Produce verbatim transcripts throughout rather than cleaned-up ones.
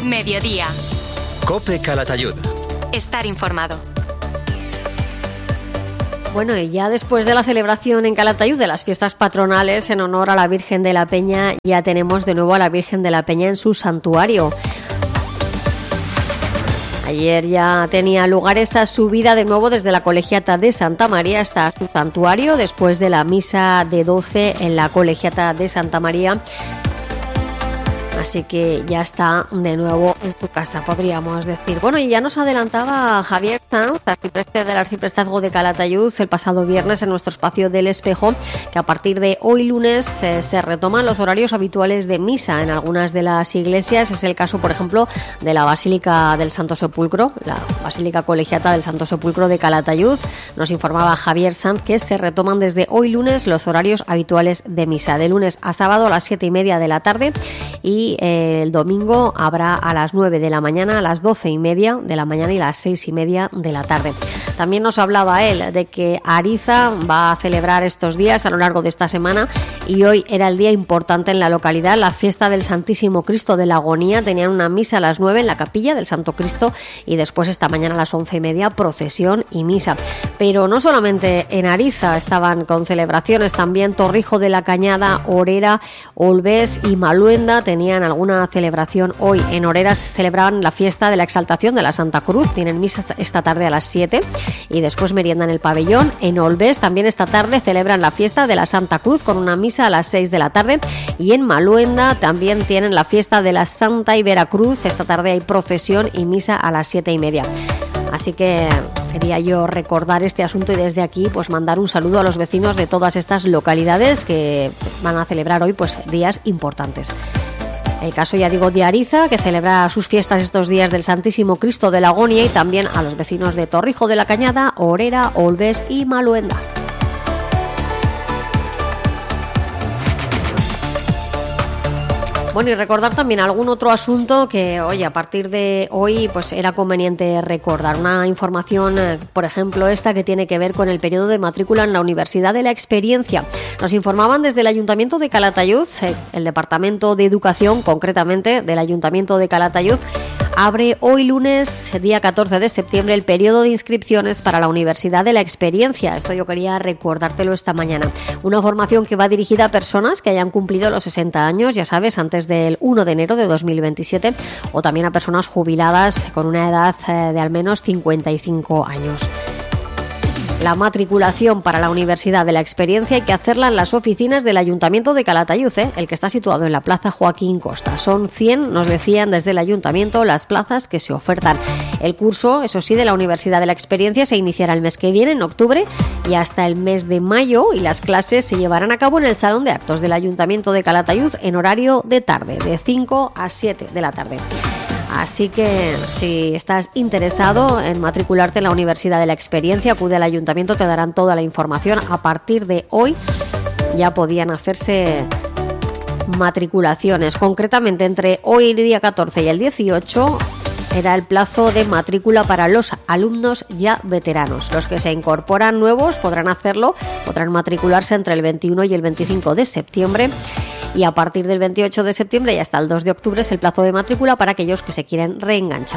Mediodía. COPE Calatayud. Estar informado. Bueno, y ya después de la celebración en Calatayud de las fiestas patronales en honor a la Virgen de la Peña, ya tenemos de nuevo a la Virgen de la Peña en su santuario. Ayer ya tenía lugar esa subida de nuevo desde la Colegiata de Santa María hasta su santuario, después de la misa de doce en la Colegiata de Santa María. Así que ya está de nuevo en su casa, podríamos decir. Bueno, y ya nos adelantaba Javier Sanz, arcipreste del Arciprestazgo de Calatayud, el pasado viernes en nuestro espacio del Espejo, que a partir de hoy lunes eh, se retoman los horarios habituales de misa en algunas de las iglesias. Es el caso, por ejemplo, de la Basílica del Santo Sepulcro, la Basílica Colegiata del Santo Sepulcro de Calatayud. Nos informaba Javier Sanz que se retoman desde hoy lunes los horarios habituales de misa, de lunes a sábado a las siete y media de la tarde, y el domingo habrá a las nueve de la mañana, a las doce y media de la mañana y las seis y media de la tarde. También nos hablaba él de que Ariza va a celebrar estos días a lo largo de esta semana, y hoy era el día importante en la localidad, la fiesta del Santísimo Cristo de la Agonía. Tenían una misa a las nueve en la capilla del Santo Cristo y después esta mañana a las once y media procesión y misa. Pero no solamente en Ariza estaban con celebraciones, también Torrijo de la Cañada, Orera, Olbés y Maluenda tenían alguna celebración hoy. En Oreras celebraban la fiesta de la Exaltación de la Santa Cruz, tienen misa esta tarde a las siete y después merienda en el pabellón. En Olbés también esta tarde celebran la fiesta de la Santa Cruz con una misa a las seis de la tarde, y en Maluenda también tienen la fiesta de la Santa y Veracruz. Esta tarde hay procesión y misa a las siete y media. Así que quería yo recordar este asunto y desde aquí pues mandar un saludo a los vecinos de todas estas localidades que van a celebrar hoy pues días importantes. El caso, ya digo, de Ariza, que celebra sus fiestas estos días del Santísimo Cristo de la Agonía, y también a los vecinos de Torrijo de la Cañada, Orera, Olbés y Maluenda. Bueno, y recordar también algún otro asunto que, oye, a partir de hoy pues era conveniente recordar. Una información, eh, por ejemplo, esta que tiene que ver con el periodo de matrícula en la Universidad de la Experiencia. Nos informaban desde el Ayuntamiento de Calatayud, eh, el Departamento de Educación, concretamente del Ayuntamiento de Calatayud, abre hoy lunes, día catorce de septiembre, el periodo de inscripciones para la Universidad de la Experiencia. Esto yo quería recordártelo esta mañana. Una formación que va dirigida a personas que hayan cumplido los sesenta años, ya sabes, antes del uno de enero de dos mil veintisiete, o también a personas jubiladas con una edad de al menos cincuenta y cinco años. La matriculación para la Universidad de la Experiencia hay que hacerla en las oficinas del Ayuntamiento de Calatayud, ¿eh? el que está situado en la Plaza Joaquín Costa. Son cien, nos decían desde el Ayuntamiento, las plazas que se ofertan. El curso, eso sí, de la Universidad de la Experiencia se iniciará el mes que viene, en octubre, y hasta el mes de mayo, y las clases se llevarán a cabo en el Salón de Actos del Ayuntamiento de Calatayud en horario de tarde, de cinco a siete de la tarde. Así que si estás interesado en matricularte en la Universidad de la Experiencia, acude al Ayuntamiento, te darán toda la información. A partir de hoy ya podían hacerse matriculaciones. Concretamente, entre hoy el día catorce y el dieciocho era el plazo de matrícula para los alumnos ya veteranos. Los que se incorporan nuevos podrán hacerlo, podrán matricularse entre el veintiuno y el veinticinco de septiembre. Y a partir del veintiocho de septiembre y hasta el dos de octubre es el plazo de matrícula para aquellos que se quieren reenganchar.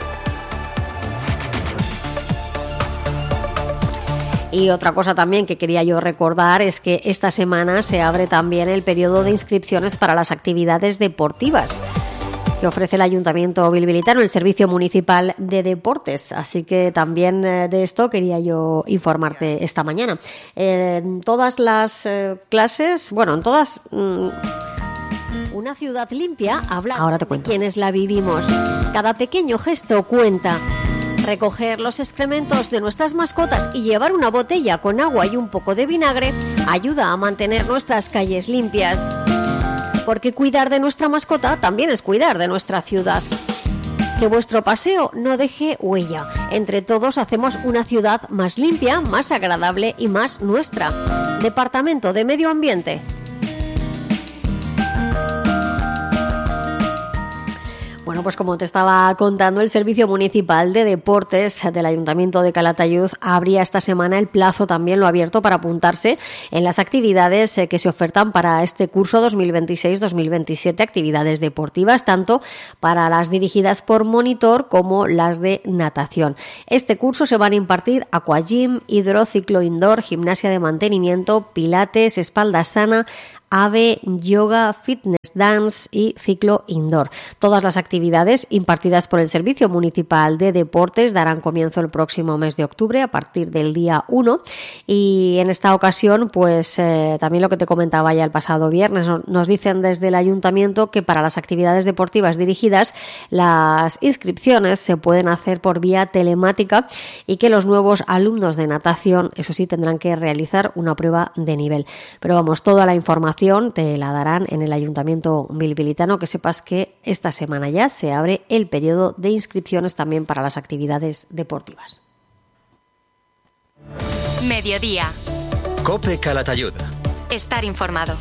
Y otra cosa también que quería yo recordar es que esta semana se abre también el periodo de inscripciones para las actividades deportivas que ofrece el Ayuntamiento Bilbilitano, el Servicio Municipal de Deportes. Así que también eh, de esto quería yo informarte esta mañana. Eh, en todas las eh, clases, bueno, en todas... Mmm, una ciudad limpia habla. Ahora te cuento. De quienes la vivimos. Cada pequeño gesto cuenta. Recoger los excrementos de nuestras mascotas y llevar una botella con agua y un poco de vinagre ayuda a mantener nuestras calles limpias. Porque cuidar de nuestra mascota también es cuidar de nuestra ciudad. Que vuestro paseo no deje huella. Entre todos hacemos una ciudad más limpia, más agradable y más nuestra. Departamento de Medio Ambiente. Bueno, pues como te estaba contando, el Servicio Municipal de Deportes del Ayuntamiento de Calatayud abría esta semana el plazo, también lo ha abierto, para apuntarse en las actividades que se ofertan para este curso dos mil veintiséis dos mil veintisiete, actividades deportivas, tanto para las dirigidas por monitor como las de natación. Este curso se van a impartir aquagym, hidrociclo indoor, gimnasia de mantenimiento, pilates, espalda sana, ave, yoga, fitness dance y ciclo indoor. Todas las actividades impartidas por el Servicio Municipal de Deportes darán comienzo el próximo mes de octubre a partir del día uno, y en esta ocasión pues eh, también lo que te comentaba ya el pasado viernes, nos dicen desde el Ayuntamiento que para las actividades deportivas dirigidas las inscripciones se pueden hacer por vía telemática y que los nuevos alumnos de natación, eso sí, tendrán que realizar una prueba de nivel. Pero vamos, toda la información te la darán en el Ayuntamiento bilbilitano. Que sepas que esta semana ya se abre el periodo de inscripciones también para las actividades deportivas. Mediodía. COPE Calatayud. Estar informado.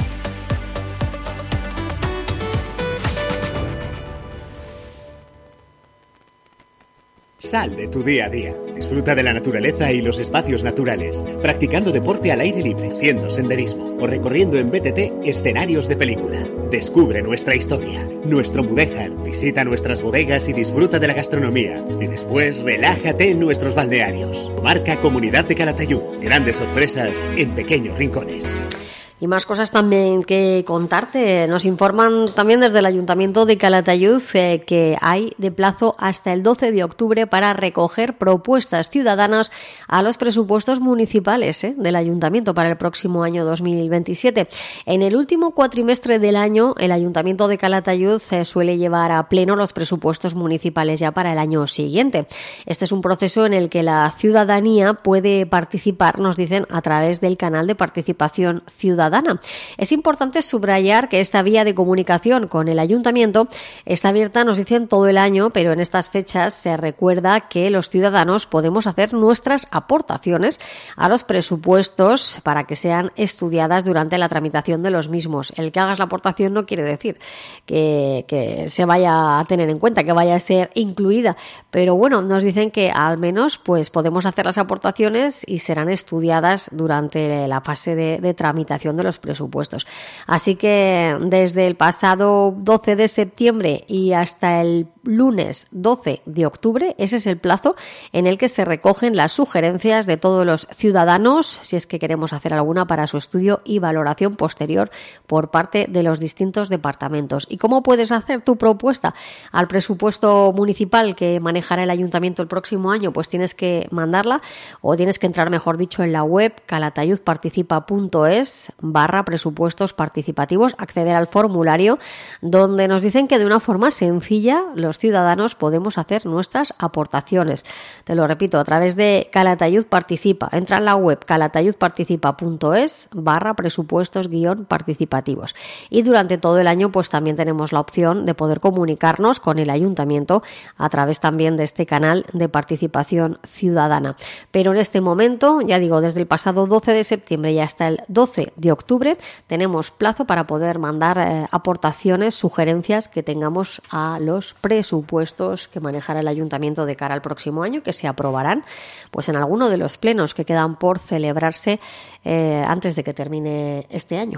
Sal de tu día a día. Disfruta de la naturaleza y los espacios naturales, practicando deporte al aire libre, haciendo senderismo o recorriendo en B T T escenarios de película. Descubre nuestra historia, nuestro mudéjar, visita nuestras bodegas y disfruta de la gastronomía. Y después relájate en nuestros balnearios. Marca Comunidad de Calatayud. Grandes sorpresas en pequeños rincones. Y más cosas también que contarte. Nos informan también desde el Ayuntamiento de Calatayud eh, que hay de plazo hasta el doce de octubre para recoger propuestas ciudadanas a los presupuestos municipales eh, del Ayuntamiento para el próximo año dos mil veintisiete. En el último cuatrimestre del año, el Ayuntamiento de Calatayud eh, suele llevar a pleno los presupuestos municipales ya para el año siguiente. Este es un proceso en el que la ciudadanía puede participar, nos dicen, a través del canal de participación ciudadana. Es importante subrayar que esta vía de comunicación con el Ayuntamiento está abierta, nos dicen, todo el año, pero en estas fechas se recuerda que los ciudadanos podemos hacer nuestras aportaciones a los presupuestos para que sean estudiadas durante la tramitación de los mismos. El que hagas la aportación no quiere decir que, que se vaya a tener en cuenta, que vaya a ser incluida, pero bueno, nos dicen que al menos pues podemos hacer las aportaciones y serán estudiadas durante la fase de, de tramitación de los presupuestos. Así que desde el pasado doce de septiembre y hasta el lunes doce de octubre, ese es el plazo en el que se recogen las sugerencias de todos los ciudadanos, si es que queremos hacer alguna, para su estudio y valoración posterior por parte de los distintos departamentos. ¿Y cómo puedes hacer tu propuesta al presupuesto municipal que manejará el Ayuntamiento el próximo año? Pues tienes que mandarla, o tienes que entrar, mejor dicho, en la web calatayudparticipa punto es barra presupuestos participativos, acceder al formulario donde nos dicen que de una forma sencilla los ciudadanos podemos hacer nuestras aportaciones. Te lo repito, a través de Calatayud Participa. Entra en la web calatayudparticipa punto es barra presupuestos guión participativos. Y durante todo el año pues también tenemos la opción de poder comunicarnos con el Ayuntamiento a través también de este canal de participación ciudadana. Pero en este momento, ya digo, desde el pasado doce de septiembre y hasta el doce de octubre tenemos plazo para poder mandar eh, aportaciones, sugerencias que tengamos a los presupuestos que manejará el Ayuntamiento de cara al próximo año, que se aprobarán pues en alguno de los plenos que quedan por celebrarse eh, antes de que termine este año.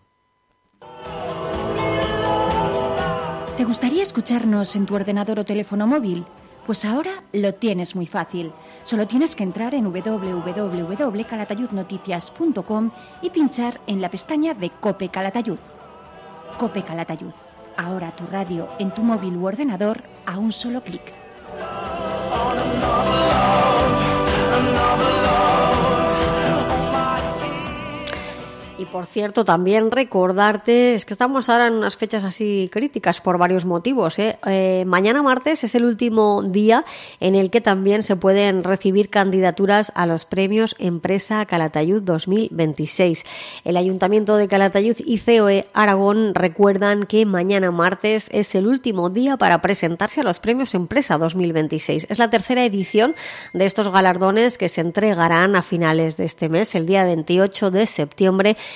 ¿Te gustaría escucharnos en tu ordenador o teléfono móvil? Pues ahora lo tienes muy fácil. Solo tienes que entrar en doble u doble u doble u punto calatayudnoticias punto com y pinchar en la pestaña de COPE Calatayud. COPE Calatayud. Ahora tu radio en tu móvil u ordenador a un solo clic. Y por cierto, también recordarte, es que estamos ahora en unas fechas así críticas por varios motivos, ¿eh? Eh, mañana martes es el último día en el que también se pueden recibir candidaturas a los premios Empresa Calatayud dos mil veintiséis. El Ayuntamiento de Calatayud y C E O E Aragón recuerdan que mañana martes es el último día para presentarse a los premios Empresa dos mil veintiséis. Es la tercera edición de estos galardones que se entregarán a finales de este mes, el día veintiocho de septiembre,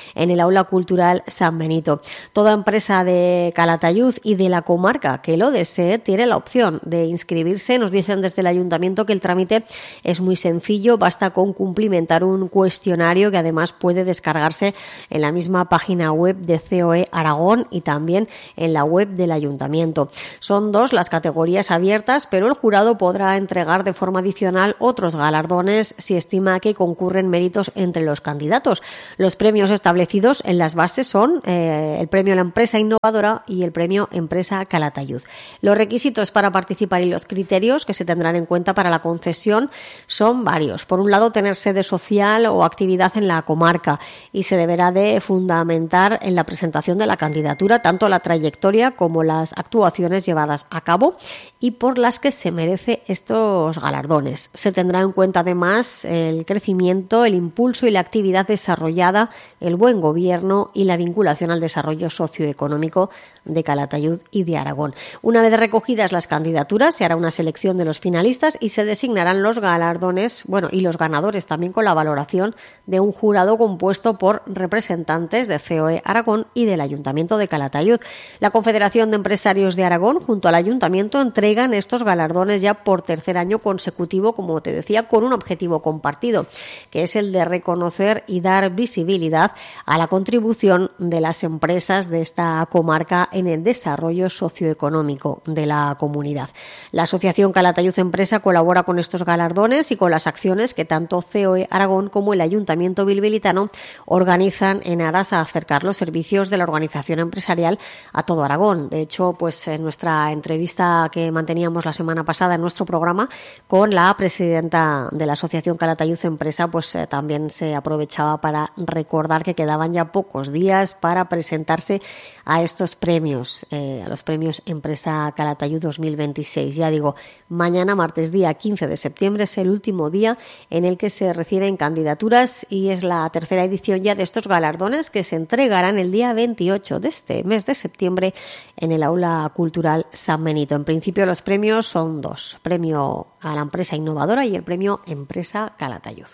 en el Aula Cultural San Benito. Toda empresa de Calatayud y de la comarca que lo desee tiene la opción de inscribirse. Nos dicen desde el ayuntamiento que el trámite es muy sencillo, basta con cumplimentar un cuestionario que además puede descargarse en la misma página web de C O E Aragón y también en la web del ayuntamiento. Son dos las categorías abiertas, pero el jurado podrá entregar de forma adicional otros galardones si estima que concurren méritos entre los candidatos. Los premios establecidos en las bases son eh, el premio a la empresa innovadora y el premio Empresa Calatayud. Los requisitos para participar y los criterios que se tendrán en cuenta para la concesión son varios. Por un lado, tener sede social o actividad en la comarca, y se deberá de fundamentar en la presentación de la candidatura tanto la trayectoria como las actuaciones llevadas a cabo y por las que se merece estos galardones. Se tendrá en cuenta además el crecimiento, el impulso y la actividad desarrollada, el buen gobierno y la vinculación al desarrollo socioeconómico de Calatayud y de Aragón. Una vez recogidas las candidaturas, se hará una selección de los finalistas y se designarán los galardones, bueno, y los ganadores también con la valoración de un jurado compuesto por representantes de C O E Aragón y del Ayuntamiento de Calatayud. La Confederación de Empresarios de Aragón junto al Ayuntamiento entregan estos galardones ya por tercer año consecutivo, como te decía, con un objetivo compartido, que es el de reconocer y dar visibilidad a la contribución de las empresas de esta comarca en el desarrollo socioeconómico de la comunidad. La Asociación Calatayud Empresa colabora con estos galardones y con las acciones que tanto C O E Aragón como el Ayuntamiento bilbilitano organizan en aras a acercar los servicios de la organización empresarial a todo Aragón. De hecho, pues en nuestra entrevista que manteníamos la semana pasada en nuestro programa con la presidenta de la Asociación Calatayud Empresa, pues eh, también se aprovechaba para recordar que quedaban ya pocos días para presentarse a estos premios, eh, a los premios Empresa Calatayud dos mil veintiséis. Ya digo, mañana, martes día quince de septiembre, es el último día en el que se reciben candidaturas y es la tercera edición ya de estos galardones que se entregarán el día veintiocho de este mes de septiembre en el Aula Cultural San Benito. En principio los premios son dos, premio a la empresa innovadora y el premio Empresa Calatayud.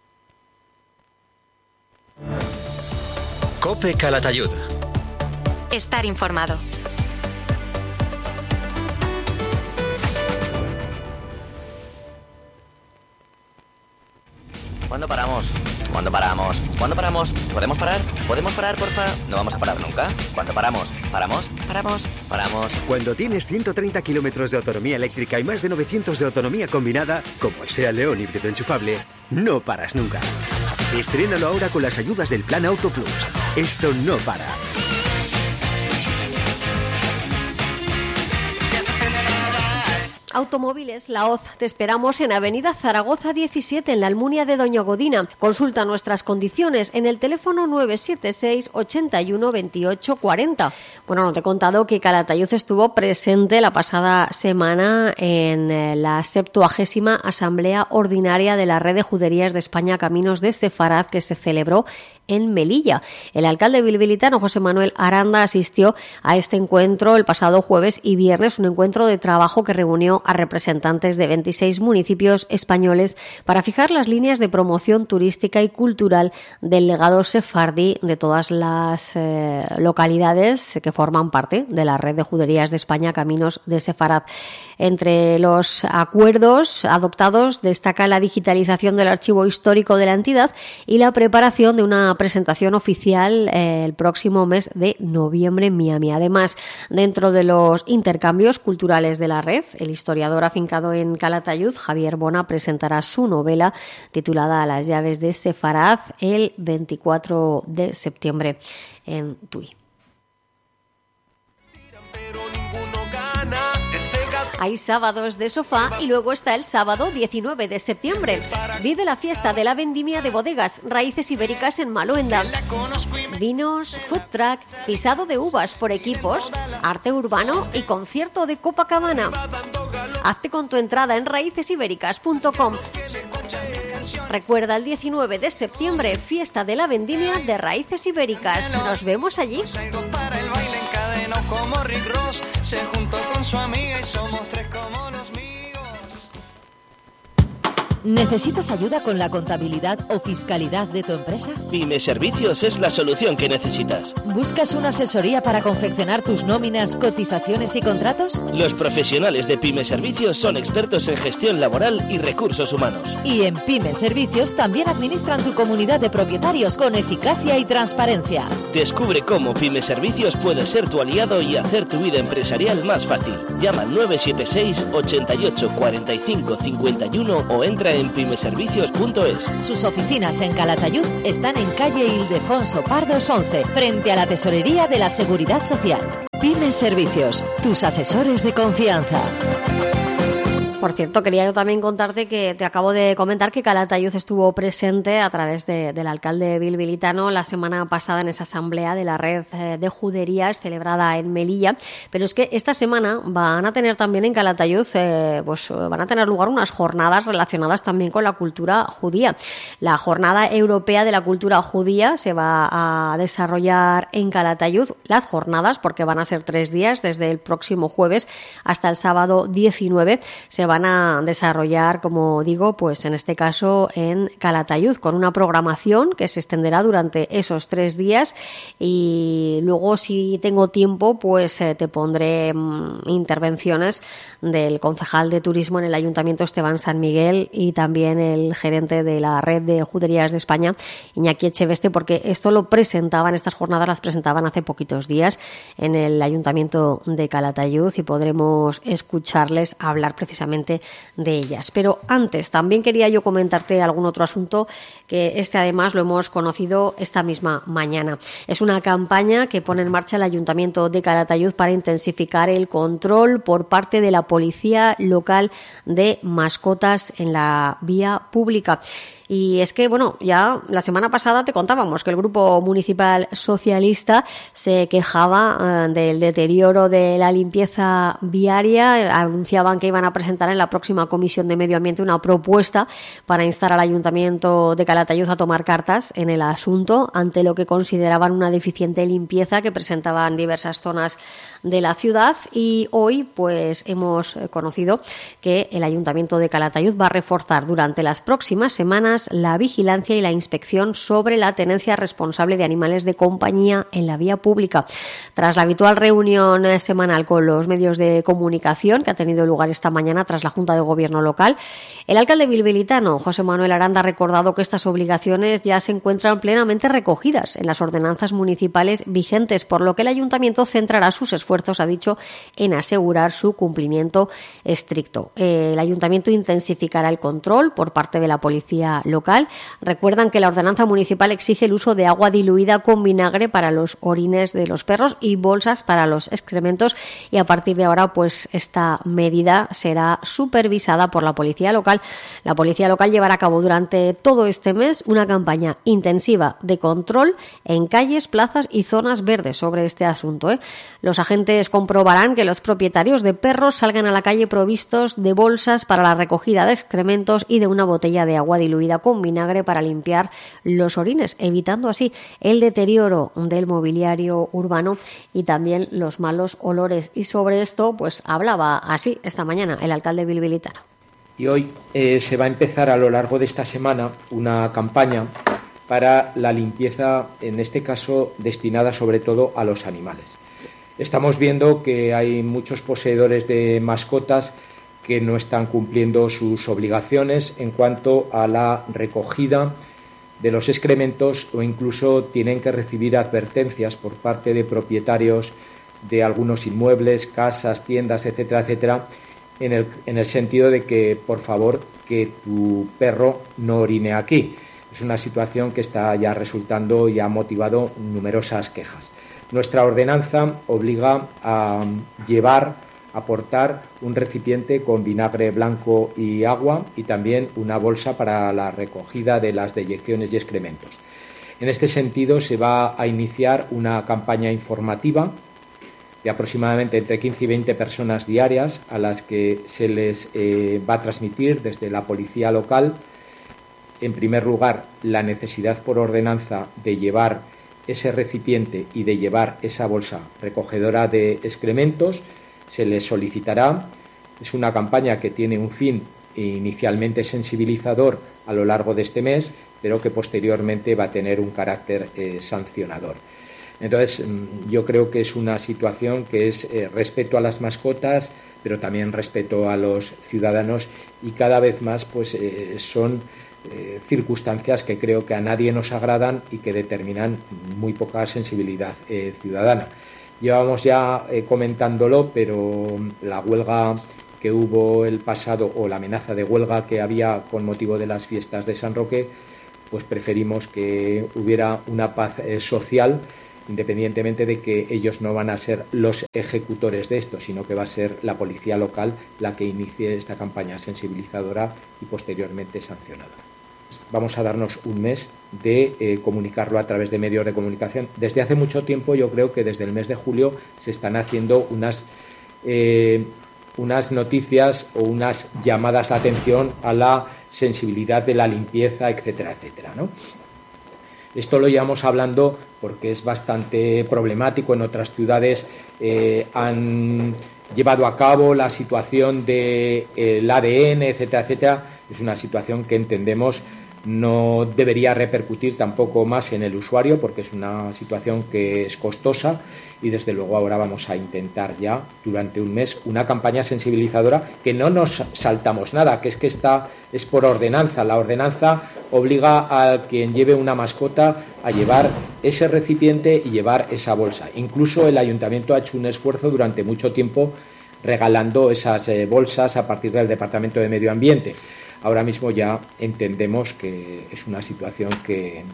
COPE Calatayud. Estar informado. ¿Cuándo paramos? ¿Cuándo paramos? ¿Cuándo paramos? ¿Podemos parar? ¿Podemos parar, porfa? No vamos a parar nunca. ¿Cuándo paramos? ¿Paramos? ¿Paramos? ¿Paramos? Cuando tienes ciento treinta kilómetros de autonomía eléctrica y más de novecientos de autonomía combinada, como el SEAT León híbrido enchufable, no paras nunca. Estrénalo ahora con las ayudas del Plan Auto Plus. Esto no para. Automóviles La Hoz. Te esperamos en Avenida Zaragoza diecisiete, en la Almunia de Doña Godina. Consulta nuestras condiciones en el teléfono nueve siete seis, ochenta y uno, veintiocho, cuarenta. Bueno, no te he contado que Calatayud estuvo presente la pasada semana en la septuagésima Asamblea Ordinaria de la Red de Juderías de España Caminos de Sefarad, que se celebró en Melilla. El alcalde bilbilitano José Manuel Aranda asistió a este encuentro el pasado jueves y viernes, un encuentro de trabajo que reunió a representantes de veintiséis municipios españoles para fijar las líneas de promoción turística y cultural del legado sefardí de todas las eh, localidades que forman parte de la Red de Juderías de España Caminos de Sefarad. Entre los acuerdos adoptados destaca la digitalización del archivo histórico de la entidad y la preparación de una presentación oficial eh, el próximo mes de noviembre en Miami. Además, dentro de los intercambios culturales de la red, el historiador afincado en Calatayud, Javier Bona, presentará su novela titulada Las llaves de Sefarad el veinticuatro de septiembre en Tui. Hay sábados de sofá y luego está el sábado diecinueve de septiembre. Vive la fiesta de la vendimia de bodegas Raíces Ibéricas en Maluenda. Vinos, food truck, pisado de uvas por equipos, arte urbano y concierto de Copacabana. Hazte con tu entrada en raíces ibéricas punto com. Recuerda el diecinueve de septiembre, fiesta de la vendimia de Raíces Ibéricas. Nos vemos allí. Como Rick Ross se juntó con su amiga y somos tres como los míos. ¿Necesitas ayuda con la contabilidad o fiscalidad de tu empresa? Pyme Servicios es la solución que necesitas. ¿Buscas una asesoría para confeccionar tus nóminas, cotizaciones y contratos? Los profesionales de Pyme Servicios son expertos en gestión laboral y recursos humanos. Y en Pyme Servicios también administran tu comunidad de propietarios con eficacia y transparencia. Descubre cómo Pyme Servicios puede ser tu aliado y hacer tu vida empresarial más fácil. Llama al nueve siete seis, ochenta y ocho, cuarenta y cinco, cincuenta y uno o entra en pymeservicios punto es. Sus oficinas en Calatayud están en calle Ildefonso Pardos once, frente a la Tesorería de la Seguridad Social. Pyme Servicios, tus asesores de confianza. Por cierto, quería yo también contarte que te acabo de comentar que Calatayud estuvo presente a través de, del alcalde bilbilitano la semana pasada en esa asamblea de la red de juderías celebrada en Melilla, pero es que esta semana van a tener también en Calatayud, eh, pues van a tener lugar unas jornadas relacionadas también con la cultura judía. La Jornada Europea de la Cultura Judía se va a desarrollar en Calatayud, las jornadas, porque van a ser tres días, desde el próximo jueves hasta el sábado diecinueve, se va van a desarrollar, como digo, pues en este caso en Calatayud, con una programación que se extenderá durante esos tres días y luego, si tengo tiempo, pues eh, te pondré mmm, intervenciones del concejal de turismo en el Ayuntamiento, Esteban San Miguel, y también el gerente de la red de juderías de España, Iñaki Echeveste, porque esto lo presentaban, estas jornadas las presentaban hace poquitos días en el Ayuntamiento de Calatayud y podremos escucharles hablar precisamente de ellas. Pero antes también quería yo comentarte algún otro asunto que este además lo hemos conocido esta misma mañana. Es una campaña que pone en marcha el Ayuntamiento de Calatayud para intensificar el control por parte de la Policía Local de mascotas en la vía pública. Y es que, bueno, ya la semana pasada te contábamos que el Grupo Municipal Socialista se quejaba eh, del deterioro de la limpieza viaria. Anunciaban que iban a presentar en la próxima Comisión de Medio Ambiente una propuesta para instar al Ayuntamiento de Calatayud a tomar cartas en el asunto ante lo que consideraban una deficiente limpieza que presentaban diversas zonas de la ciudad. Y hoy, pues, hemos conocido que el Ayuntamiento de Calatayud va a reforzar durante las próximas semanas la vigilancia y la inspección sobre la tenencia responsable de animales de compañía en la vía pública. Tras la habitual reunión semanal con los medios de comunicación que ha tenido lugar esta mañana tras la Junta de Gobierno local, el alcalde bilbilitano, José Manuel Aranda, ha recordado que estas obligaciones ya se encuentran plenamente recogidas en las ordenanzas municipales vigentes, por lo que el ayuntamiento centrará sus esfuerzos, ha dicho, en asegurar su cumplimiento estricto. El ayuntamiento intensificará el control por parte de la policía local. Recuerdan que la ordenanza municipal exige el uso de agua diluida con vinagre para los orines de los perros y bolsas para los excrementos, y a partir de ahora pues esta medida será supervisada por la policía local. La policía local llevará a cabo durante todo este mes una campaña intensiva de control en calles, plazas y zonas verdes sobre este asunto, ¿eh? Los agentes comprobarán que los propietarios de perros salgan a la calle provistos de bolsas para la recogida de excrementos y de una botella de agua diluida con vinagre para limpiar los orines, evitando así el deterioro del mobiliario urbano y también los malos olores. Y sobre esto pues hablaba así esta mañana el alcalde bilbilitano. Y hoy eh, se va a empezar a lo largo de esta semana una campaña para la limpieza, en este caso destinada sobre todo a los animales. Estamos viendo que hay muchos poseedores de mascotas que no están cumpliendo sus obligaciones en cuanto a la recogida de los excrementos, o incluso tienen que recibir advertencias por parte de propietarios de algunos inmuebles, casas, tiendas, etcétera, etcétera, en el, en el sentido de que, por favor, que tu perro no orine aquí. Es una situación que está ya resultando y ha motivado numerosas quejas. Nuestra ordenanza obliga a llevar, aportar un recipiente con vinagre blanco y agua y también una bolsa para la recogida de las deyecciones y excrementos. En este sentido, se va a iniciar una campaña informativa de aproximadamente entre quince y veinte personas diarias, a las que se les eh, va a transmitir desde la policía local, en primer lugar, la necesidad por ordenanza de llevar ese recipiente y de llevar esa bolsa recogedora de excrementos. Se les solicitará. Es una campaña que tiene un fin inicialmente sensibilizador a lo largo de este mes, pero que posteriormente va a tener un carácter eh, sancionador. Entonces, yo creo que es una situación que es eh, respeto a las mascotas, pero también respeto a los ciudadanos, y cada vez más pues eh, son eh, circunstancias que creo que a nadie nos agradan y que determinan muy poca sensibilidad eh, ciudadana. Llevamos ya eh, comentándolo, pero la huelga que hubo el pasado, o la amenaza de huelga que había con motivo de las fiestas de San Roque, pues preferimos que hubiera una paz eh, social, independientemente de que ellos no van a ser los ejecutores de esto, sino que va a ser la policía local la que inicie esta campaña sensibilizadora y posteriormente sancionadora. Vamos a darnos un mes de eh, comunicarlo a través de medios de comunicación. Desde hace mucho tiempo, yo creo que desde el mes de julio se están haciendo unas, eh, unas noticias o unas llamadas de atención a la sensibilidad de la limpieza, etcétera, etcétera, ¿no? Esto lo llevamos hablando porque es bastante problemático. En otras ciudades eh, han llevado a cabo la situación del de, eh, A D N, etcétera, etcétera. Es una situación que entendemos no debería repercutir tampoco más en el usuario, porque es una situación que es costosa, y desde luego ahora vamos a intentar ya durante un mes una campaña sensibilizadora, que no nos saltamos nada, que es que esta es por ordenanza. La ordenanza obliga a quien lleve una mascota a llevar ese recipiente y llevar esa bolsa. Incluso el ayuntamiento ha hecho un esfuerzo durante mucho tiempo regalando esas eh, bolsas a partir del Departamento de Medio Ambiente. Ahora mismo ya entendemos que es una situación que,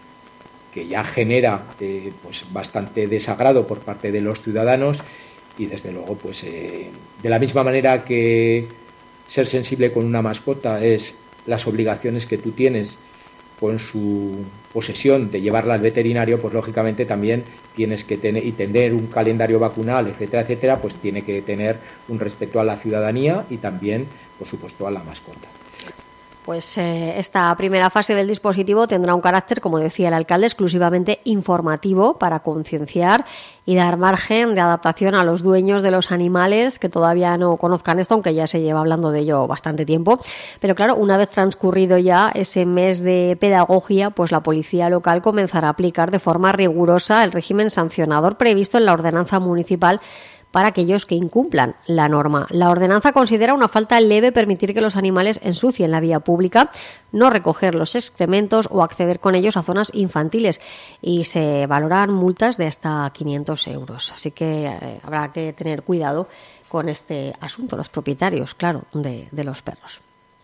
que ya genera eh, pues bastante desagrado por parte de los ciudadanos, y desde luego pues eh, de la misma manera que ser sensible con una mascota es las obligaciones que tú tienes con su posesión de llevarla al veterinario, pues lógicamente también tienes que tener y tener un calendario vacunal, etcétera, etcétera, pues tiene que tener un respeto a la ciudadanía y también, por supuesto, a la mascota. Pues eh, esta primera fase del dispositivo tendrá un carácter, como decía el alcalde, exclusivamente informativo, para concienciar y dar margen de adaptación a los dueños de los animales que todavía no conozcan esto, aunque ya se lleva hablando de ello bastante tiempo. Pero claro, una vez transcurrido ya ese mes de pedagogía, pues la policía local comenzará a aplicar de forma rigurosa el régimen sancionador previsto en la ordenanza municipal para aquellos que incumplan la norma. La ordenanza considera una falta leve permitir que los animales ensucien la vía pública, no recoger los excrementos o acceder con ellos a zonas infantiles, y se valoran multas de hasta quinientos euros. Así que eh, habrá que tener cuidado con este asunto, los propietarios, claro, de, de los perros.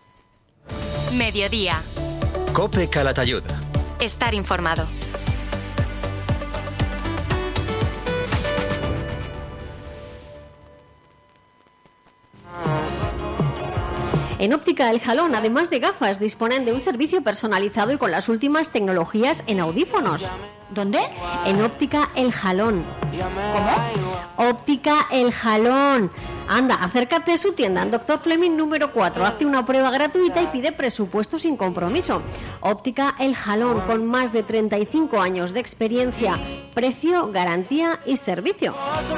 Mediodía. COPE Calatayud. Estar informado. En Óptica El Jalón, además de gafas, disponen de un servicio personalizado y con las últimas tecnologías en audífonos. ¿Dónde? En Óptica El Jalón. ¿Cómo? Óptica El Jalón. Anda, acércate a su tienda en Doctor Fleming número cuatro. Hazte una prueba gratuita y pide presupuesto sin compromiso. Óptica El Jalón, con más de treinta y cinco años de experiencia. Precio, garantía y servicio.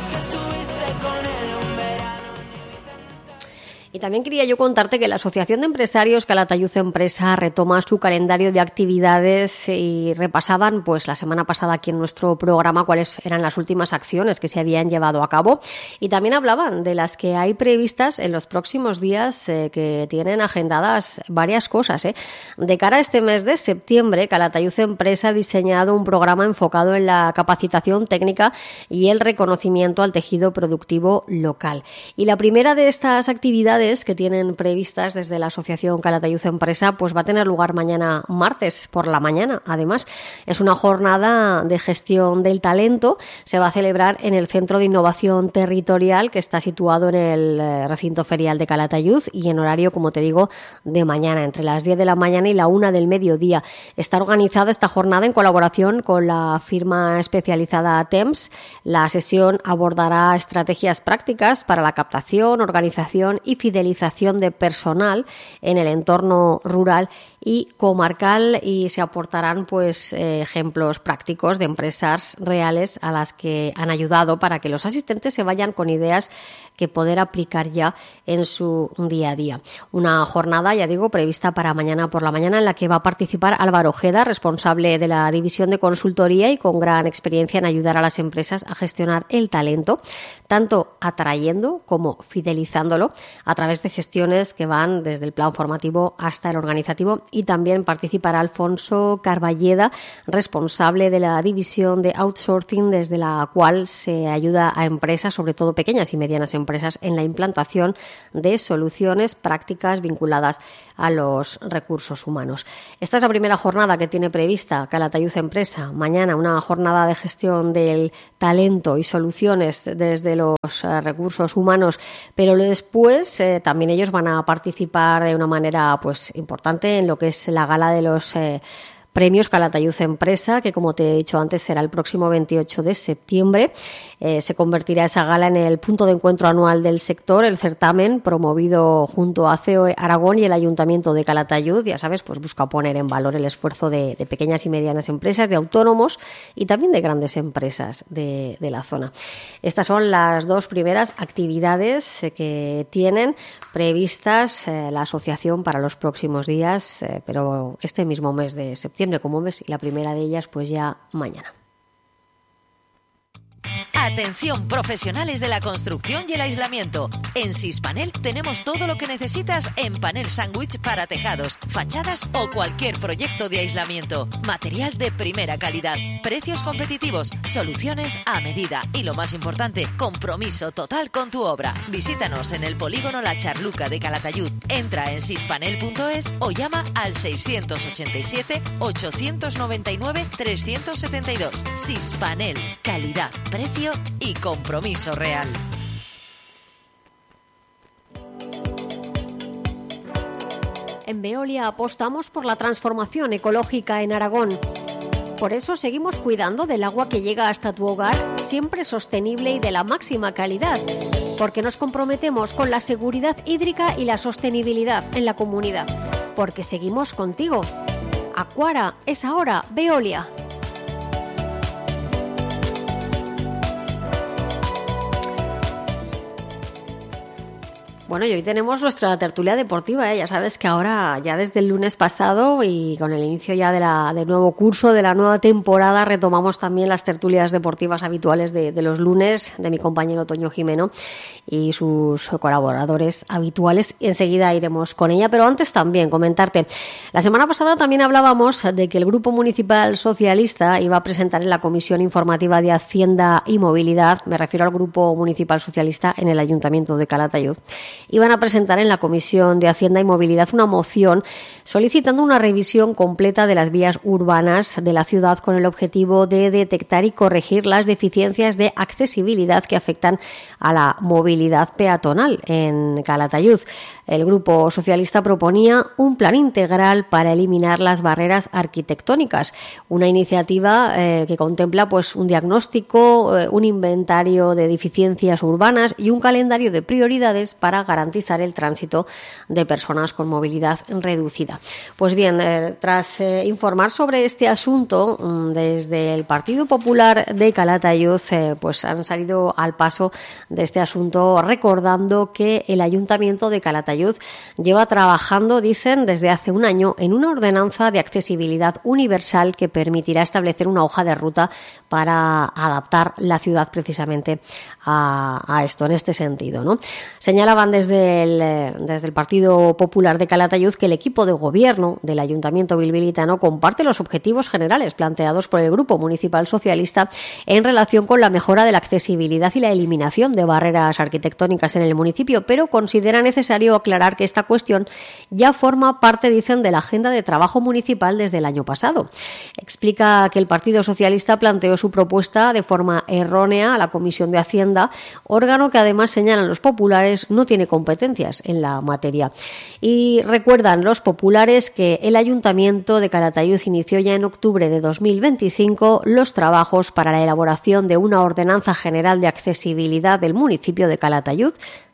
Y también quería yo contarte que la Asociación de Empresarios Calatayud Empresa retoma su calendario de actividades, y repasaban pues la semana pasada aquí en nuestro programa cuáles eran las últimas acciones que se habían llevado a cabo, y también hablaban de las que hay previstas en los próximos días, eh, que tienen agendadas varias cosas. Eh. De cara a este mes de septiembre, Calatayud Empresa ha diseñado un programa enfocado en la capacitación técnica y el reconocimiento al tejido productivo local. Y la primera de estas actividades que tienen previstas desde la Asociación Calatayud Empresa pues va a tener lugar mañana martes por la mañana. Además, es una jornada de gestión del talento. Se va a celebrar en el Centro de Innovación Territorial, que está situado en el recinto ferial de Calatayud, y en horario, como te digo, de mañana, entre las diez de la mañana y la una del mediodía. Está organizada esta jornada en colaboración con la firma especializada T E M S. La sesión abordará estrategias prácticas para la captación, organización y fidelización fidelización de personal en el entorno rural y comarcal, y se aportarán pues eh, ejemplos prácticos de empresas reales a las que han ayudado para que los asistentes se vayan con ideas que poder aplicar ya en su día a día. Una jornada, ya digo, prevista para mañana por la mañana, en la que va a participar Álvaro Ojeda, responsable de la división de consultoría y con gran experiencia en ayudar a las empresas a gestionar el talento, tanto atrayendo como fidelizándolo a través de gestiones que van desde el plan formativo hasta el organizativo. Y también participará Alfonso Carballeda, responsable de la división de outsourcing, desde la cual se ayuda a empresas, sobre todo pequeñas y medianas empresas, en la implantación de soluciones prácticas vinculadas a los recursos humanos. Esta es la primera jornada que tiene prevista Calatayud Empresa. Mañana una jornada de gestión del talento y soluciones desde los eh, recursos humanos, pero después eh, también ellos van a participar de una manera pues importante en lo que es la gala de los eh, premios Calatayud Empresa, que como te he dicho antes será el próximo veintiocho de septiembre. Eh, se convertirá esa gala en el punto de encuentro anual del sector. El certamen, promovido junto a C E O E Aragón y el Ayuntamiento de Calatayud, ya sabes, pues busca poner en valor el esfuerzo de, de pequeñas y medianas empresas, de autónomos y también de grandes empresas de, de la zona. Estas son las dos primeras actividades eh, que tienen previstas eh, la asociación para los próximos días, eh, pero este mismo mes de septiembre, como ves, y la primera de ellas pues ya mañana. Atención, profesionales de la construcción y el aislamiento. En Sispanel tenemos todo lo que necesitas en panel sándwich para tejados, fachadas o cualquier proyecto de aislamiento. Material de primera calidad, precios competitivos, soluciones a medida y, lo más importante, compromiso total con tu obra. Visítanos en el polígono La Charluca de Calatayud. Entra en sispanel punto es o llama al seiscientos ochenta y siete, ochocientos noventa y nueve, trescientos setenta y dos. Sispanel, calidad, precio y compromiso real. En Veolia apostamos por la transformación ecológica en Aragón. Por eso seguimos cuidando del agua que llega hasta tu hogar, siempre sostenible y de la máxima calidad, porque nos comprometemos con la seguridad hídrica y la sostenibilidad en la comunidad, porque seguimos contigo. Acuara es ahora Veolia. Bueno, y hoy tenemos nuestra tertulia deportiva, ¿eh? Ya sabes que ahora, ya desde el lunes pasado y con el inicio ya de la, del nuevo curso, de la nueva temporada, retomamos también las tertulias deportivas habituales de, de los lunes de mi compañero Toño Jimeno y sus colaboradores habituales. Y enseguida iremos con ella, pero antes también comentarte. La semana pasada también hablábamos de que el Grupo Municipal Socialista iba a presentar en la Comisión Informativa de Hacienda y Movilidad, me refiero al Grupo Municipal Socialista en el Ayuntamiento de Calatayud, iban a presentar en la Comisión de Hacienda y Movilidad una moción solicitando una revisión completa de las vías urbanas de la ciudad con el objetivo de detectar y corregir las deficiencias de accesibilidad que afectan a la movilidad peatonal en Calatayud. El Grupo Socialista proponía un plan integral para eliminar las barreras arquitectónicas, una iniciativa eh, que contempla pues un diagnóstico, eh, un inventario de deficiencias urbanas y un calendario de prioridades para garantizar el tránsito de personas con movilidad reducida. Pues bien, eh, tras eh, informar sobre este asunto, desde el Partido Popular de Calatayud eh, pues han salido al paso de este asunto recordando que el Ayuntamiento de Calatayud lleva trabajando, dicen, desde hace un año en una ordenanza de accesibilidad universal que permitirá establecer una hoja de ruta para adaptar la ciudad precisamente a, a esto, en este sentido, ¿no? Señalaban desde el, desde el Partido Popular de Calatayud que el equipo de gobierno del Ayuntamiento bilbilitano comparte los objetivos generales planteados por el Grupo Municipal Socialista en relación con la mejora de la accesibilidad y la eliminación de barreras arquitectónicas en el municipio, pero considera necesario aclarar que esta cuestión ya forma parte, dicen, de la agenda de trabajo municipal desde el año pasado. Explica que el Partido Socialista planteó su propuesta de forma errónea a la Comisión de Hacienda, órgano que además, señalan los populares, no tiene competencias en la materia. Y recuerdan los populares que el Ayuntamiento de Calatayud inició ya en octubre de dos mil veinticinco los trabajos para la elaboración de una ordenanza general de accesibilidad del municipio de Calatayud,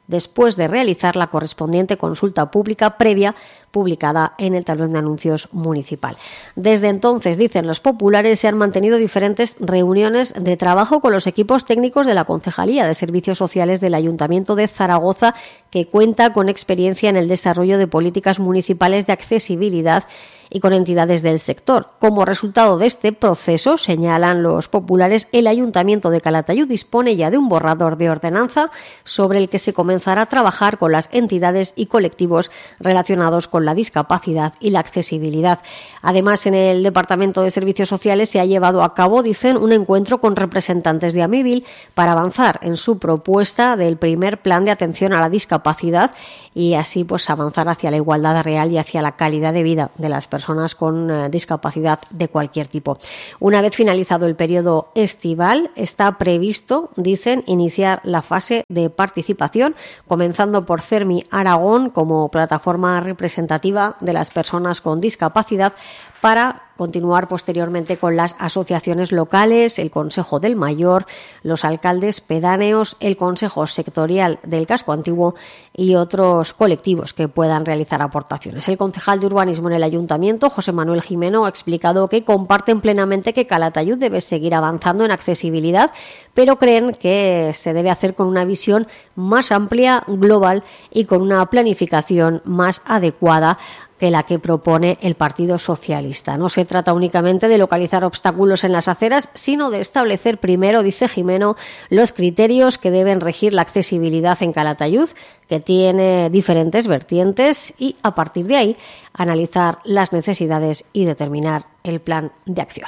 después de realizar la correspondiente consulta pública previa publicada en el tablón de anuncios municipal. Desde entonces, dicen los populares, se han mantenido diferentes reuniones de trabajo con los equipos técnicos de la Concejalía de Servicios Sociales del Ayuntamiento de Zaragoza, que cuenta con experiencia en el desarrollo de políticas municipales de accesibilidad y con entidades del sector. Como resultado de este proceso, señalan los populares, el Ayuntamiento de Calatayud dispone ya de un borrador de ordenanza sobre el que se comenzará a trabajar con las entidades y colectivos relacionados con la discapacidad y la accesibilidad. Además, en el Departamento de Servicios Sociales se ha llevado a cabo, dicen, un encuentro con representantes de Amivil para avanzar en su propuesta del primer plan de atención a la discapacidad y así pues avanzar hacia la igualdad real y hacia la calidad de vida de las personas con eh, discapacidad de cualquier tipo. Una vez finalizado el periodo estival, está previsto, dicen, iniciar la fase de participación, comenzando por CERMI Aragón como plataforma representativa de las personas con discapacidad, para continuar posteriormente con las asociaciones locales, el Consejo del Mayor, los alcaldes pedáneos, el Consejo Sectorial del Casco Antiguo y otros colectivos que puedan realizar aportaciones. El concejal de Urbanismo en el Ayuntamiento, José Manuel Jimeno, ha explicado que comparten plenamente que Calatayud debe seguir avanzando en accesibilidad, pero creen que se debe hacer con una visión más amplia, global y con una planificación más adecuada que la que propone el Partido Socialista. No se trata únicamente de localizar obstáculos en las aceras, sino de establecer primero, dice Jimeno, los criterios que deben regir la accesibilidad en Calatayud, que tiene diferentes vertientes, y a partir de ahí analizar las necesidades y determinar el plan de acción.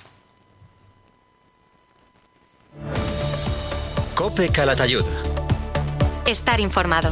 COPE Calatayud. Estar informado.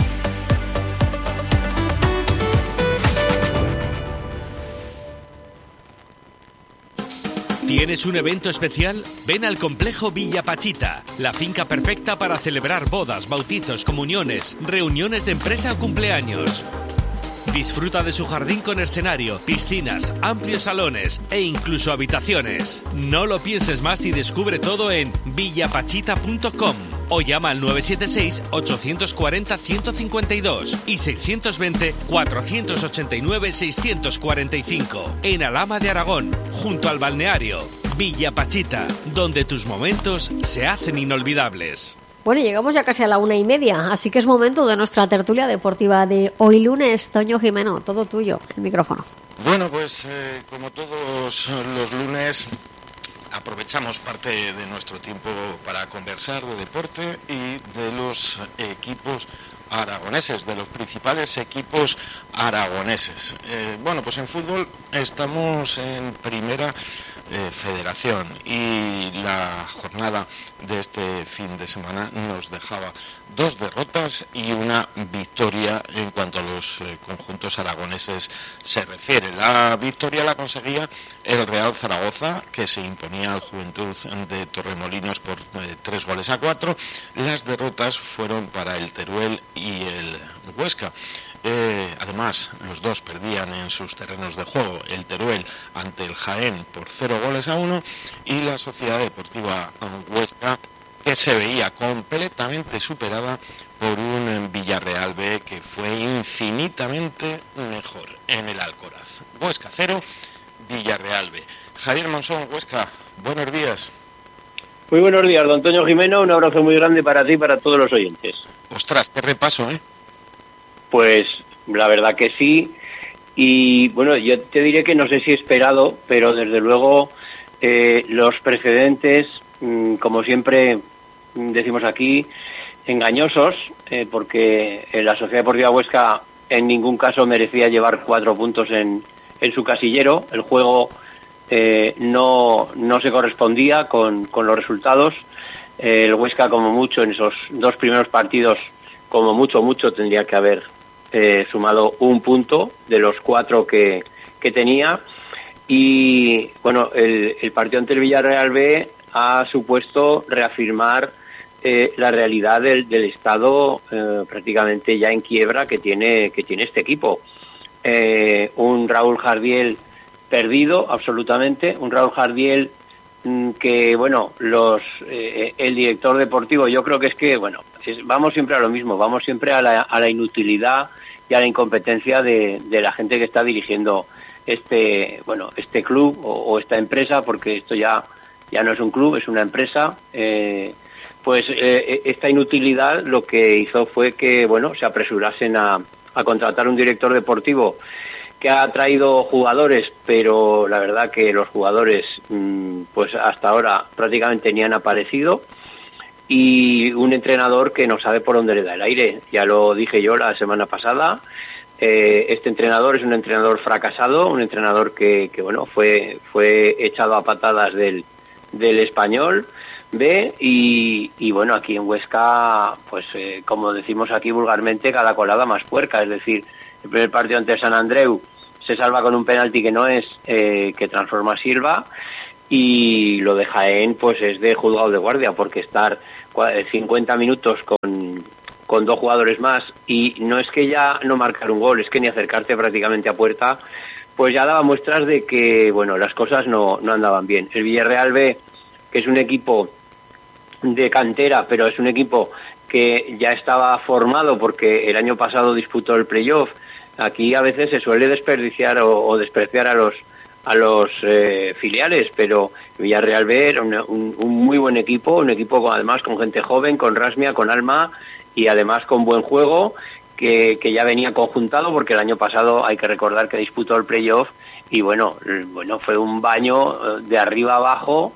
¿Tienes un evento especial? Ven al Complejo Villa Pachita, la finca perfecta para celebrar bodas, bautizos, comuniones, reuniones de empresa o cumpleaños. Disfruta de su jardín con escenario, piscinas, amplios salones e incluso habitaciones. No lo pienses más y descubre todo en villapachita punto com o llama al nueve siete seis, ocho cuatro cero, uno cinco dos y seis dos cero, cuatro ocho nueve, seis cuatro cinco. En Alhama de Aragón, junto al balneario. Villa Pachita, donde tus momentos se hacen inolvidables. Bueno, llegamos ya casi a la una y media, así que es momento de nuestra tertulia deportiva de hoy lunes. Toño Jimeno, todo tuyo, el micrófono. Bueno, pues eh, como todos los lunes, aprovechamos parte de nuestro tiempo para conversar de deporte y de los equipos aragoneses, de los principales equipos aragoneses. Eh, bueno, pues en fútbol estamos en primera eh, federación y la jornada de este fin de semana nos dejaba dos derrotas y una victoria en cuanto a los eh, conjuntos aragoneses se refiere. La victoria la conseguía el Real Zaragoza, que se imponía al Juventud de Torremolinos por eh, tres goles a cuatro. Las derrotas fueron para el Teruel y el Huesca. Eh, además, los dos perdían en sus terrenos de juego, el Teruel ante el Jaén por cero goles a uno y la Sociedad Deportiva Huesca, que se veía completamente superada por un Villarreal B que fue infinitamente mejor en el Alcoraz. Huesca cero, Villarreal B. Javier Monzón, Huesca, buenos días. Muy buenos días, don Toño Jimeno, un abrazo muy grande para ti y para todos los oyentes. Ostras, qué repaso, ¿eh? Pues la verdad que sí, y bueno, yo te diré que no sé si esperado, pero desde luego eh, los precedentes, mmm, como siempre decimos aquí, engañosos, eh, porque la Sociedad Deportiva Huesca en ningún caso merecía llevar cuatro puntos en, en su casillero. El juego eh, no, no se correspondía con, con los resultados. Eh, el Huesca, como mucho, en esos dos primeros partidos, como mucho, mucho, tendría que haber eh, sumado un punto de los cuatro que, que tenía. Y bueno, el, el partido ante el Villarreal B ha supuesto reafirmar Eh, la realidad del, del estado eh, prácticamente ya en quiebra que tiene que tiene este equipo. Eh, un Raúl Jardiel perdido absolutamente, un Raúl Jardiel mmm, que bueno, los eh, el director deportivo, yo creo que es que bueno, es, vamos siempre a lo mismo, vamos siempre a la, a la inutilidad y a la incompetencia de, de la gente que está dirigiendo este, bueno, este club o, o esta empresa, porque esto ya, ya no es un club, es una empresa. Eh, pues eh, esta inutilidad lo que hizo fue que, bueno, se apresurasen a, a contratar un director deportivo que ha traído jugadores, pero la verdad que los jugadores pues hasta ahora prácticamente ni han aparecido, y un entrenador que no sabe por dónde le da el aire. Ya lo dije yo la semana pasada, eh, este entrenador es un entrenador fracasado, un entrenador que, que bueno, fue fue echado a patadas del, del Español B, y, y bueno, aquí en Huesca, pues eh, como decimos aquí vulgarmente, cada colada más puerca, es decir, el primer partido ante San Andreu se salva con un penalti que no es, eh, que transforma a Silva, y lo de Jaén pues es de juzgado de guardia, porque estar cincuenta minutos con, con dos jugadores más, y no es que ya no marcar un gol, es que ni acercarte prácticamente a puerta, pues ya daba muestras de que, bueno, las cosas no, no andaban bien. El Villarreal B, que es un equipo de cantera, pero es un equipo que ya estaba formado porque el año pasado disputó el playoff. Aquí a veces se suele desperdiciar o, o despreciar a los a los eh, filiales, pero Villarreal B era un, un, un muy buen equipo, un equipo con, además con gente joven, con rasmia, con alma, y además con buen juego, que, que ya venía conjuntado, porque el año pasado hay que recordar que disputó el playoff, y bueno, bueno fue un baño de arriba abajo,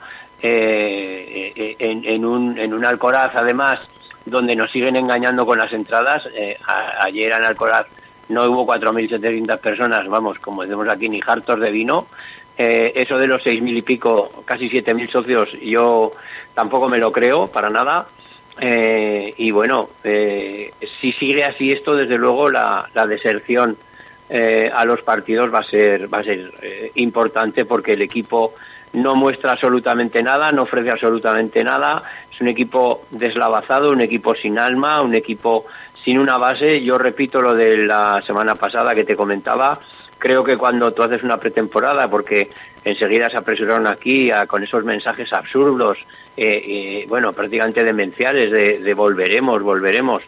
eh, en, en, un, en un Alcoraz además, donde nos siguen engañando con las entradas. Eh, a, ayer en Alcoraz no hubo cuatro mil setecientas personas, vamos, como decimos aquí, ni hartos de vino. Eh, eso de los seis mil y pico, casi siete mil socios, yo tampoco me lo creo, para nada. Eh, y bueno, eh, si sigue así esto, desde luego la, la deserción eh, a los partidos va a ser, va a ser eh, importante, porque el equipo no muestra absolutamente nada, no ofrece absolutamente nada. Es un equipo deslavazado, un equipo sin alma, un equipo sin una base. Yo repito lo de la semana pasada que te comentaba. Creo que cuando tú haces una pretemporada, porque enseguida se apresuraron aquí a, con esos mensajes absurdos, eh, eh, bueno, prácticamente demenciales, de, de volveremos, volveremos,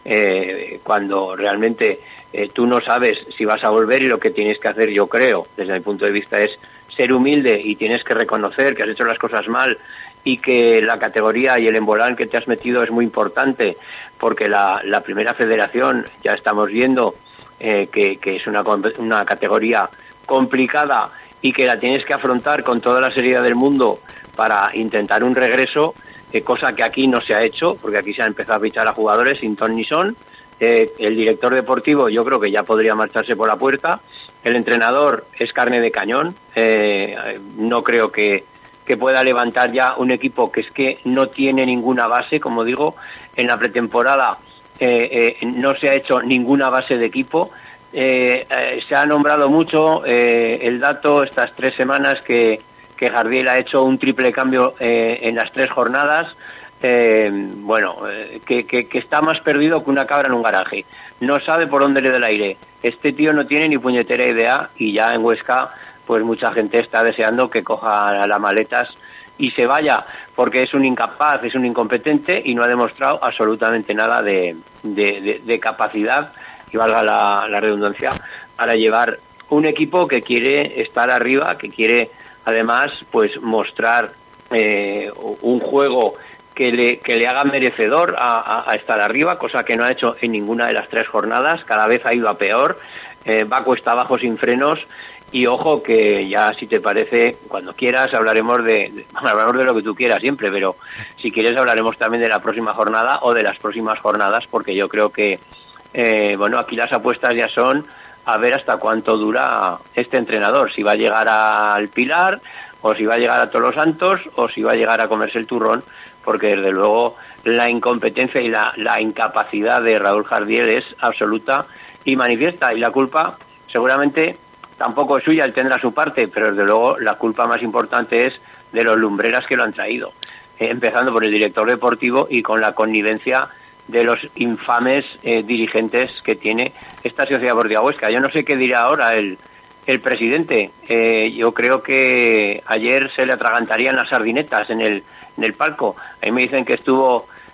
eh, cuando realmente eh, tú no sabes si vas a volver, y lo que tienes que hacer, yo creo, desde mi punto de vista, es ser humilde, y tienes que reconocer que has hecho las cosas mal, y que la categoría y el embolán que te has metido es muy importante, porque la, la primera federación ya estamos viendo eh, que, que es una, una categoría complicada, y que la tienes que afrontar con toda la seriedad del mundo para intentar un regreso, eh, cosa que aquí no se ha hecho, porque aquí se ha empezado a fichar a jugadores sin ton ni son. Eh, el director deportivo yo creo que ya podría marcharse por la puerta. El entrenador es carne de cañón, eh, no creo que que pueda levantar ya un equipo que es que no tiene ninguna base, como digo. En la pretemporada eh, eh, no se ha hecho ninguna base de equipo. Eh, eh, se ha nombrado mucho eh, el dato estas tres semanas que, que Jardiel ha hecho un triple cambio eh, en las tres jornadas. Eh, bueno, eh, que, que, que está más perdido que una cabra en un garaje. No sabe por dónde le da el aire. Este tío no tiene ni puñetera idea, y ya en Huesca pues mucha gente está deseando que coja las maletas y se vaya, porque es un incapaz, es un incompetente, y no ha demostrado absolutamente nada de, de, de, de capacidad, y valga la, la redundancia, para llevar un equipo que quiere estar arriba, que quiere además pues mostrar eh, un juego que le, que le haga merecedor a, a, a estar arriba, cosa que no ha hecho en ninguna de las tres jornadas. Cada vez ha ido a peor, eh, va cuesta abajo sin frenos. Y ojo que ya, si te parece, cuando quieras hablaremos de, de hablaremos de lo que tú quieras siempre, pero si quieres hablaremos también de la próxima jornada o de las próximas jornadas, porque yo creo que eh, bueno, aquí las apuestas ya son a ver hasta cuánto dura este entrenador, si va a llegar al Pilar, o si va a llegar a Todos los Santos, o si va a llegar a comerse el turrón, porque desde luego la incompetencia y la, la incapacidad de Raúl Jardiel es absoluta y manifiesta, y la culpa seguramente tampoco es suya, él tendrá su parte, pero desde luego la culpa más importante es de los lumbreras que lo han traído, eh, empezando por el director deportivo y con la connivencia de los infames eh, dirigentes que tiene esta Sociedad Deportiva Huesca. Yo no sé qué dirá ahora el, el presidente. Eh, yo creo que ayer se le atragantarían las sardinetas en el, en el palco. Ahí me dicen que estuvo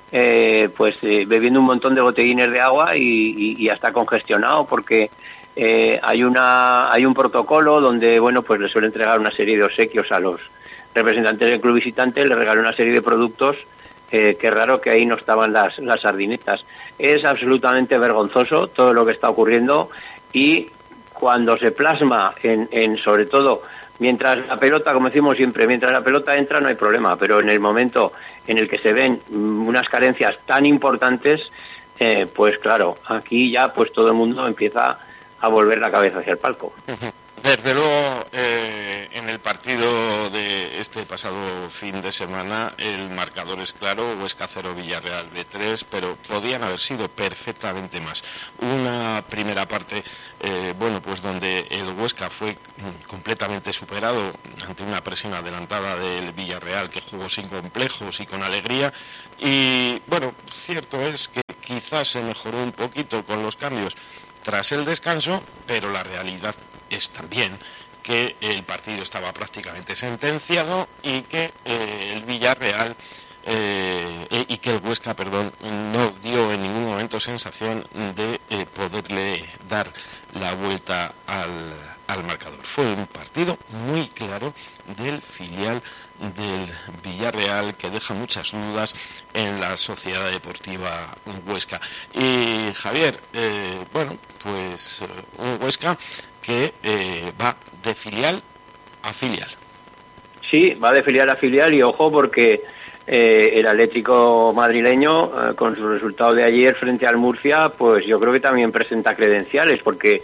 eh, pues eh, bebiendo un montón de botellines de agua y, y, y hasta congestionado, porque eh, hay una hay un protocolo donde, bueno, pues le suele entregar una serie de obsequios a los representantes del club visitante, le regaló una serie de productos. Eh, qué raro que ahí no estaban las, las sardinetas. Es absolutamente vergonzoso todo lo que está ocurriendo, y cuando se plasma en, en sobre todo, mientras la pelota, como decimos siempre, mientras la pelota entra no hay problema, pero en el momento en el que se ven unas carencias tan importantes, eh, pues claro, aquí ya pues todo el mundo empieza a volver la cabeza hacia el palco. Desde luego, eh, en el partido de este pasado fin de semana, el marcador es claro, Huesca cero, Villarreal B tres, pero podían haber sido perfectamente más. Una primera parte, eh, bueno, pues donde el Huesca fue completamente superado ante una presión adelantada del Villarreal, que jugó sin complejos y con alegría, y bueno, cierto es que quizás se mejoró un poquito con los cambios tras el descanso, pero la realidad es también que el partido estaba prácticamente sentenciado y que eh, el Villarreal eh, y que el Huesca, perdón, no dio en ningún momento sensación de eh, poderle dar la vuelta al, al marcador. Fue un partido muy claro del filial del Villarreal, que deja muchas dudas en la Sociedad Deportiva Huesca. Y Javier, eh, bueno, pues eh, un Huesca que eh, va de filial a filial. Sí, va de filial a filial, y ojo, porque eh, el Atlético madrileño, eh, con su resultado de ayer frente al Murcia, pues yo creo que también presenta credenciales, porque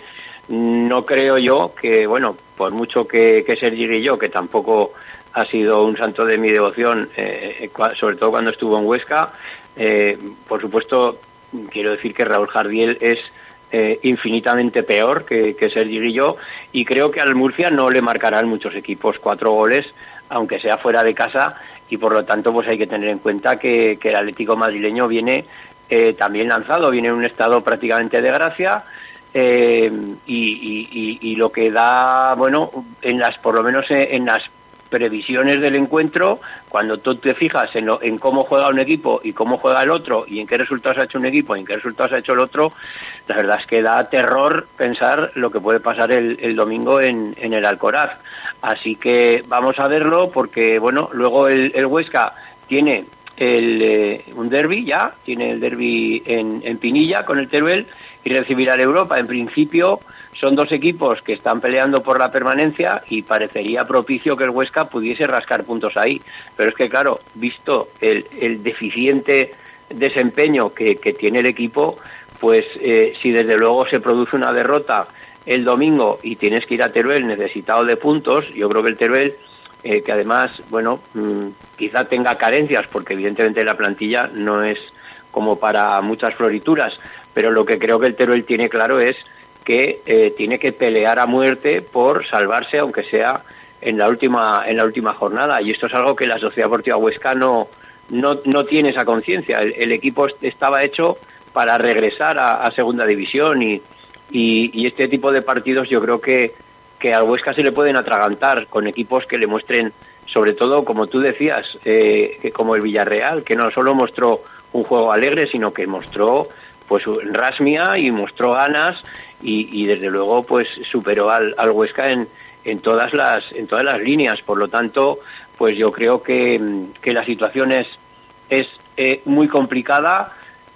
no creo yo que, bueno, por mucho que, que Sergi Guilló, que tampoco ha sido un santo de mi devoción, eh, sobre todo cuando estuvo en Huesca, eh, por supuesto, quiero decir que Raúl Jardiel es Eh, infinitamente peor que, que Sergi Guilló, y creo que al Murcia no le marcarán muchos equipos cuatro goles, aunque sea fuera de casa, y por lo tanto pues hay que tener en cuenta que, que el Atlético madrileño viene eh, también lanzado, viene en un estado prácticamente de gracia, eh, y, y, y, y lo que da, bueno, en las por lo menos en, en las previsiones del encuentro, cuando tú te fijas en, lo, en cómo juega un equipo y cómo juega el otro, y en qué resultados ha hecho un equipo y en qué resultados ha hecho el otro, la verdad es que da terror pensar lo que puede pasar el, el domingo en, en el Alcoraz. Así que vamos a verlo, porque bueno, luego el, el Huesca tiene el, eh, un derbi ya, tiene el derbi en, en Pinilla con el Teruel, y recibirá al Europa. En principio son dos equipos que están peleando por la permanencia, y parecería propicio que el Huesca pudiese rascar puntos ahí. Pero es que claro, visto el, el deficiente desempeño que, que tiene el equipo, pues eh, si desde luego se produce una derrota el domingo y tienes que ir a Teruel necesitado de puntos, yo creo que el Teruel, eh, que además, bueno, mmm, quizá tenga carencias, porque evidentemente la plantilla no es como para muchas florituras, pero lo que creo que el Teruel tiene claro es que eh, tiene que pelear a muerte por salvarse, aunque sea en la última en la última jornada, y esto es algo que la Sociedad Deportiva Huesca no, no, no tiene esa conciencia. El, el equipo estaba hecho para regresar a, a segunda división, y, y, y este tipo de partidos yo creo que, que al Huesca se le pueden atragantar con equipos que le muestren, sobre todo, como tú decías, eh, que como el Villarreal, que no solo mostró un juego alegre, sino que mostró pues rasmia y mostró ganas, y, y desde luego pues superó al, al Huesca en, en todas las en todas las líneas. Por lo tanto, pues yo creo que, que la situación es, es eh, muy complicada.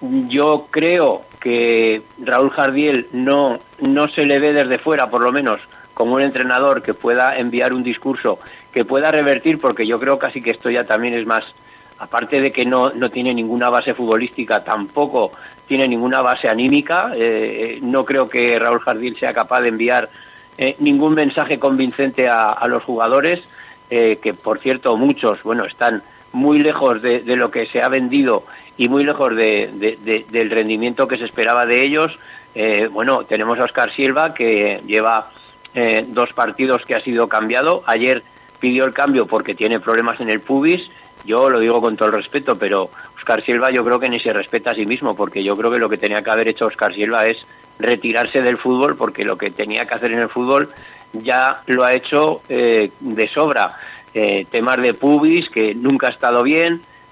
Yo creo que Raúl Jardiel no, no se le ve desde fuera, por lo menos, como un entrenador que pueda enviar un discurso, que pueda revertir, porque yo creo casi que esto ya también es más, aparte de que no, no tiene ninguna base futbolística, tampoco tiene ninguna base anímica. Eh, no creo que Raúl Jardiel sea capaz de enviar eh, ningún mensaje convincente a, a los jugadores, eh, que por cierto muchos, bueno, están muy lejos de, de lo que se ha vendido y muy lejos de, de, de, del rendimiento que se esperaba de ellos. Eh, bueno, tenemos a Óscar Silva, que lleva eh, dos partidos que ha sido cambiado. Ayer pidió el cambio porque tiene problemas en el pubis. Yo lo digo con todo el respeto, pero Óscar Silva yo creo que ni se respeta a sí mismo, porque yo creo que lo que tenía que haber hecho Óscar Silva es retirarse del fútbol, porque lo que tenía que hacer en el fútbol ya lo ha hecho eh, de sobra. Eh, temas de pubis, que nunca ha estado bien,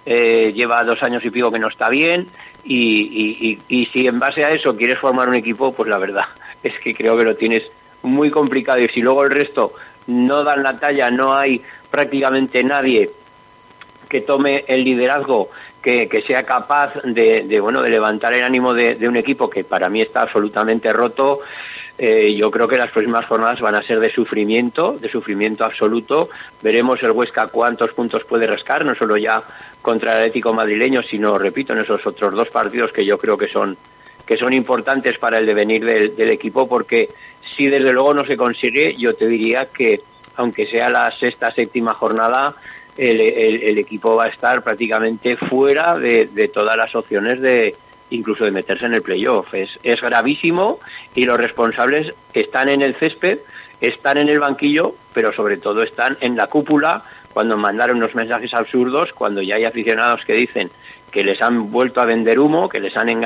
eh, lleva dos años y pico que no está bien, y, y, y, y si en base a eso quieres formar un equipo, pues la verdad es que creo que lo tienes muy complicado, y si luego el resto no dan la talla, no hay prácticamente nadie que tome el liderazgo, que, que sea capaz de, de bueno de levantar el ánimo de, de un equipo que para mí está absolutamente roto. Eh, yo creo que las próximas jornadas van a ser de sufrimiento, de sufrimiento absoluto. Veremos el Huesca cuántos puntos puede rascar, no solo ya contra el Atlético madrileño, sino, repito, en esos otros dos partidos que yo creo que son que son importantes para el devenir del, del equipo, porque si desde luego no se consigue, yo te diría que aunque sea la sexta, séptima jornada, el, el, el equipo va a estar prácticamente fuera de, de todas las opciones de incluso de meterse en el playoff. Es, es gravísimo, y los responsables están en el césped, están en el banquillo, pero sobre todo están en la cúpula, cuando mandaron unos mensajes absurdos, cuando ya hay aficionados que dicen que les han vuelto a vender humo, que les han engañado